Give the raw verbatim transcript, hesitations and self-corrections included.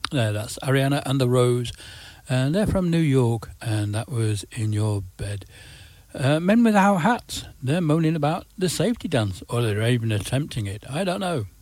There, that's Ariana and the Rose, and they're from New York, and that was In Your Bed. Uh, Men Without Hats, they're moaning about the safety dance, or they're even attempting it. I don't know.